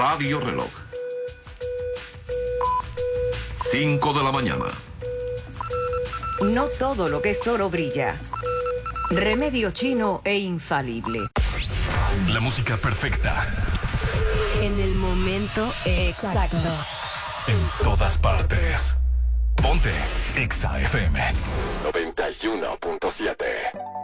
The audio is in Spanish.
Radio Reloj. 5 de la mañana. No todo lo que es oro brilla. Remedio chino e infalible. La música perfecta. En el momento exacto. En todas partes. Ponte Exa FM 91.7.